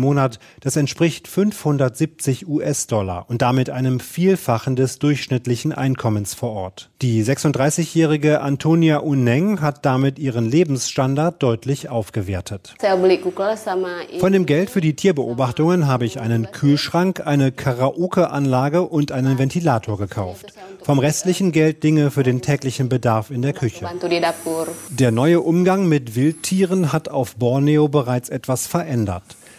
Monat. Das entspricht 570 US-Dollar und damit einem Vielfachen des durchschnittlichen Einkommens vor Ort. Die 36-jährige Antonia Uneng hat damit ihren Lebensstandard deutlich aufgewertet. Von dem Geld für die Tierbeobachtungen habe ich einen Kühlschrank, eine Karaoke-Anlage und einen Ventilator gekauft. Vom restlichen Geld Dinge für den täglichen Bedarf in der Küche. Der neue Umgang mit Wildtieren hat auf Borneo bereits etwas verändert.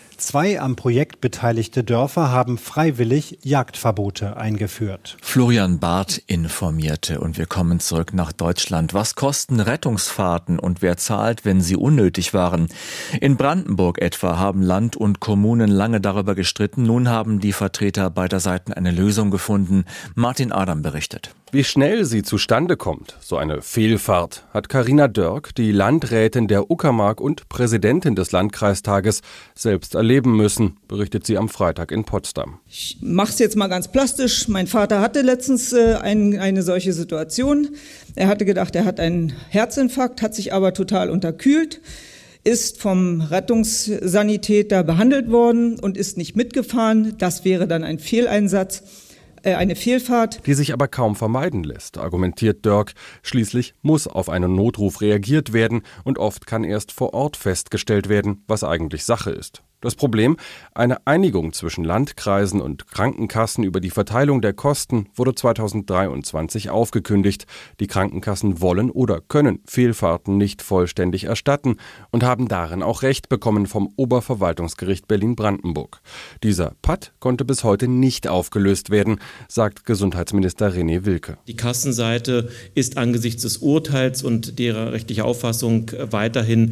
2 am Projekt beteiligte Dörfer haben freiwillig Jagdverbote eingeführt. Florian Barth informierte und wir kommen zurück nach Deutschland. Was kosten Rettungsfahrten und wer zahlt, wenn sie unnötig waren? In Brandenburg etwa haben Land und Kommunen lange darüber gestritten. Nun haben die Vertreter beider Seiten eine Lösung gefunden. Martin Adam berichtet. Wie schnell sie zustande kommt, so eine Fehlfahrt, hat Carina Dörk, die Landrätin der Uckermark und Präsidentin des Landkreistages, selbst erleben müssen, berichtet sie am Freitag in Potsdam. Ich mache es jetzt mal ganz plastisch. Mein Vater hatte letztens eine solche Situation. Er hatte gedacht, er hat einen Herzinfarkt, hat sich aber total unterkühlt, ist vom Rettungssanitäter behandelt worden und ist nicht mitgefahren. Das wäre dann ein Fehleinsatz. Eine Fehlfahrt. Die sich aber kaum vermeiden lässt, argumentiert Dörk. Schließlich muss auf einen Notruf reagiert werden und oft kann erst vor Ort festgestellt werden, was eigentlich Sache ist. Das Problem? Eine Einigung zwischen Landkreisen und Krankenkassen über die Verteilung der Kosten wurde 2023 aufgekündigt. Die Krankenkassen wollen oder können Fehlfahrten nicht vollständig erstatten und haben darin auch Recht bekommen vom Oberverwaltungsgericht Berlin-Brandenburg. Dieser Patt konnte bis heute nicht aufgelöst werden, sagt Gesundheitsminister René Wilke. Die Kassenseite ist angesichts des Urteils und derer rechtlicher Auffassung weiterhin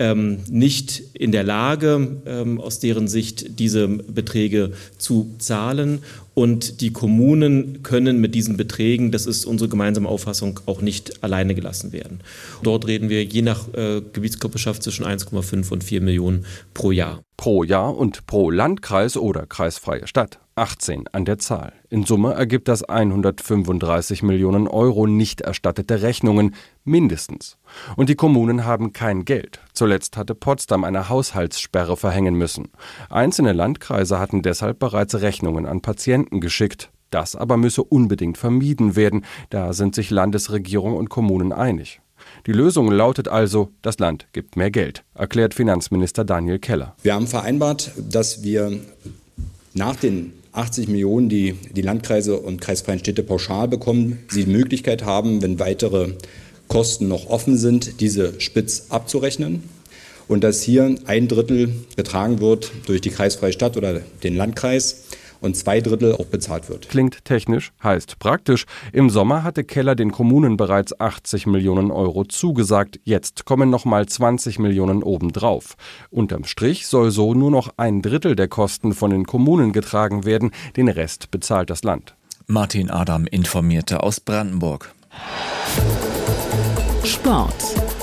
nicht in der Lage, aus deren Sicht diese Beträge zu zahlen. Und die Kommunen können mit diesen Beträgen, das ist unsere gemeinsame Auffassung, auch nicht alleine gelassen werden. Dort reden wir je nach Gebietskörperschaft zwischen 1,5 und 4 Millionen pro Jahr. Pro Jahr und pro Landkreis oder kreisfreie Stadt. 18 an der Zahl. In Summe ergibt das 135 Millionen Euro nicht erstattete Rechnungen, mindestens. Und die Kommunen haben kein Geld. Zuletzt hatte Potsdam eine Haushaltssperre verhängen müssen. Einzelne Landkreise hatten deshalb bereits Rechnungen an Patienten geschickt. Das aber müsse unbedingt vermieden werden. Da sind sich Landesregierung und Kommunen einig. Die Lösung lautet also, das Land gibt mehr Geld, erklärt Finanzminister Daniel Keller. Wir haben vereinbart, dass wir nach den 80 Millionen, die die Landkreise und kreisfreien Städte pauschal bekommen, sie die Möglichkeit haben, wenn weitere Kosten noch offen sind, diese spitz abzurechnen. Und dass hier 1/3 getragen wird durch die kreisfreie Stadt oder den Landkreis und 2/3 auch bezahlt wird. Klingt technisch, heißt praktisch. Im Sommer hatte Keller den Kommunen bereits 80 Millionen Euro zugesagt. Jetzt kommen nochmal 20 Millionen obendrauf. Unterm Strich soll so nur noch 1/3 der Kosten von den Kommunen getragen werden. Den Rest bezahlt das Land. Martin Adam informierte aus Brandenburg. Sport.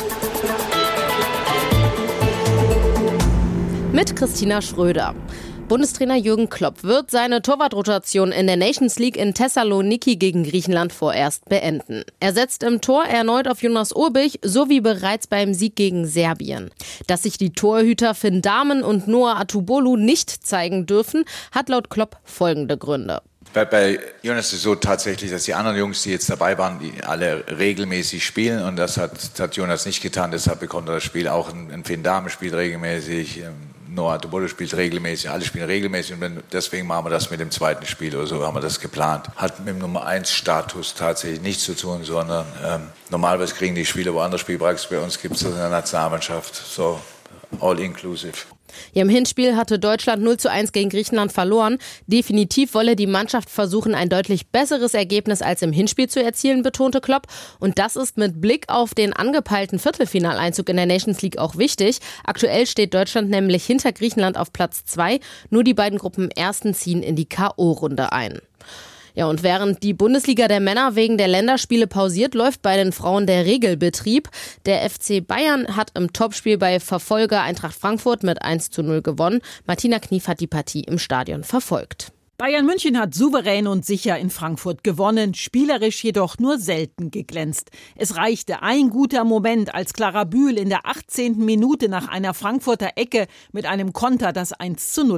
Mit Christina Schröder. Bundestrainer Jürgen Klopp wird seine Torwartrotation in der Nations League in Thessaloniki gegen Griechenland vorerst beenden. Er setzt im Tor erneut auf Jonas Urbich, so wie bereits beim Sieg gegen Serbien. Dass sich die Torhüter Finn Dahmen und Noah Atubolu nicht zeigen dürfen, hat laut Klopp folgende Gründe. Bei Jonas ist es so tatsächlich, dass die anderen Jungs, die jetzt dabei waren, die alle regelmäßig spielen und das hat Jonas nicht getan, deshalb bekommt er das Spiel auch. Ein Finn Dahmen spielt regelmäßig, Noah Atubolu spielt regelmäßig, alle spielen regelmäßig und deswegen machen wir das mit dem zweiten Spiel oder so haben wir das geplant. Hat mit dem Nummer 1 Status tatsächlich nichts zu tun, sondern normalerweise kriegen die Spieler woanders Spielpraxis, bei uns gibt es das in der Nationalmannschaft, so all inclusive. Ja, im Hinspiel hatte Deutschland 0:1 gegen Griechenland verloren. Definitiv wolle die Mannschaft versuchen, ein deutlich besseres Ergebnis als im Hinspiel zu erzielen, betonte Klopp. Und das ist mit Blick auf den angepeilten Viertelfinaleinzug in der Nations League auch wichtig. Aktuell steht Deutschland nämlich hinter Griechenland auf Platz 2. Nur die beiden Gruppenersten ziehen in die K.O.-Runde ein. Ja, und während die Bundesliga der Männer wegen der Länderspiele pausiert, läuft bei den Frauen der Regelbetrieb. Der FC Bayern hat im Topspiel bei Verfolger Eintracht Frankfurt mit 1:0 gewonnen. Martina Knief hat die Partie im Stadion verfolgt. Bayern München hat souverän und sicher in Frankfurt gewonnen, spielerisch jedoch nur selten geglänzt. Es reichte ein guter Moment, als Clara Bühl in der 18. Minute nach einer Frankfurter Ecke mit einem Konter das 1:0